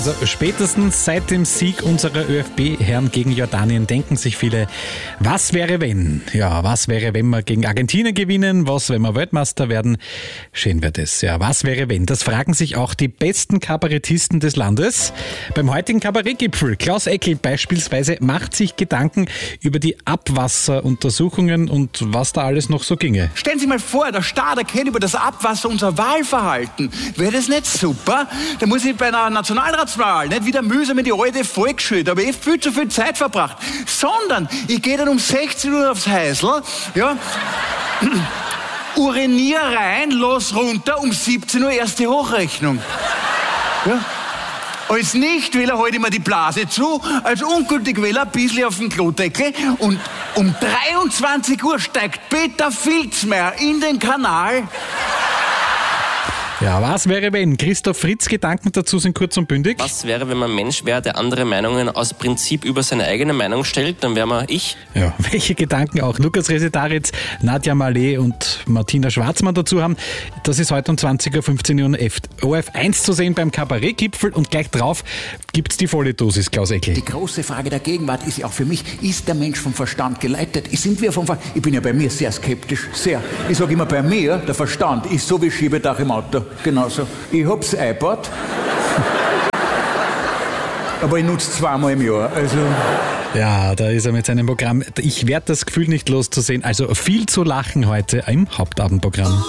Also spätestens seit dem Sieg unserer ÖFB-Herren gegen Jordanien denken sich viele, was wäre wenn? Ja, was wäre, wenn wir gegen Argentinien gewinnen? Was, wenn wir Weltmeister werden? Schön wird es. Ja, was wäre wenn? Das fragen sich auch die besten Kabarettisten des Landes. Beim heutigen Kabarettgipfel, Klaus Eckel beispielsweise, macht sich Gedanken über die Abwasseruntersuchungen und was da alles noch so ginge. Stellen Sie mal vor, der Staat erkennt über das Abwasser unser Wahlverhalten. Wäre das nicht super? Da muss ich bei einer Nationalratswahl nicht wieder mühsam in die alte Volksschule, da habe ich viel zu viel Zeit verbracht. Sondern ich gehe dann um 16 Uhr aufs Häusl, ja, urinier rein, los runter, um 17 Uhr erste Hochrechnung. Ja. Als Nichtwähler halte ich mir die Blase zu, als ungültig Wähler ein bisschen auf den Klodeckel und um 23 Uhr steigt Peter Filzmeier in den Kanal. Ja, was wäre wenn? Christoph Fritz Gedanken dazu sind kurz und bündig. Was wäre, wenn man Mensch wäre, der andere Meinungen aus Prinzip über seine eigene Meinung stellt? Dann wäre man ich. Ja, welche Gedanken auch Lukas Resetaritz, Nadja Malé und Martina Schwarzmann dazu haben, das ist heute um 20.15 Uhr ORF1 zu sehen beim Kabarettgipfel und gleich drauf gibt's die volle Dosis, Klaus Eckel. Die große Frage der Gegenwart ist ja auch für mich, ist der Mensch vom Verstand geleitet? Sind wir vom Verstand? Ich bin ja bei mir sehr skeptisch, sehr. Ich sage immer, bei mir, der Verstand ist so wie Schiebedach im Auto. Genauso. Ich hab's iPod, aber ich nutze zweimal im Jahr. Also. Ja, da ist er mit seinem Programm. Ich werde das Gefühl nicht los zu sehen. Also viel zu lachen heute im Hauptabendprogramm.